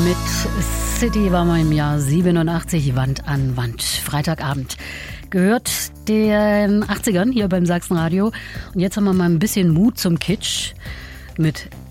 mit City war mal im Jahr 87, Wand an Wand. Freitagabend. Gehört den 80ern hier beim Sachsenradio. Und jetzt haben wir mal ein bisschen Mut zum Kitsch mit